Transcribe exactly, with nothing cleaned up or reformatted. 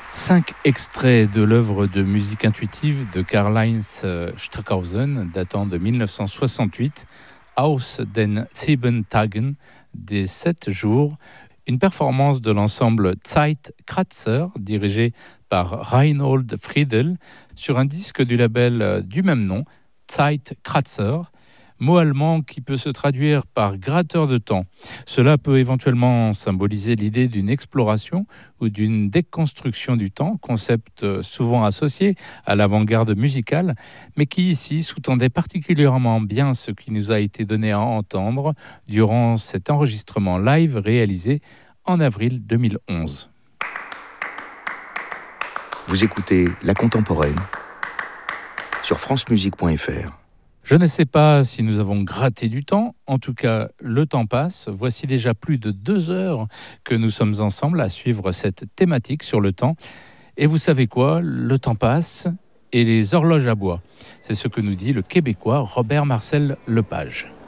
Cinq extraits de l'œuvre de musique intuitive de Karl-Heinz Stockhausen datant de dix-neuf cent soixante-huit, Aus den sieben Tagen, des sept jours, une performance de l'ensemble Zeitkratzer dirigé par Reinhold Friedel sur un disque du label du même nom, Zeitkratzer, mot allemand qui peut se traduire par gratteur de temps. Cela peut éventuellement symboliser l'idée d'une exploration ou d'une déconstruction du temps, concept souvent associé à l'avant-garde musicale, mais qui ici sous-tendait particulièrement bien ce qui nous a été donné à entendre durant cet enregistrement live réalisé en avril deux mille onze. Vous écoutez La Contemporaine sur francemusique point f r. Je ne sais pas si nous avons gratté du temps, en tout cas le temps passe. Voici déjà plus de deux heures que nous sommes ensemble à suivre cette thématique sur le temps. Et vous savez quoi, le temps passe et les horloges aboient. C'est ce que nous dit le Québécois Robert Marcel Lepage.